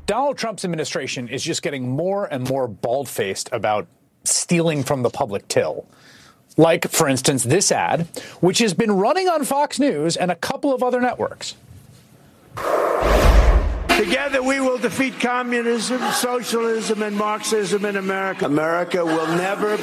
Donald Trump's administration is just getting more and more bald-faced about stealing from the public till. Like, for instance, this ad, which has been running on Fox News and a couple of other networks. Together we will defeat communism, socialism, and Marxism in America. America will never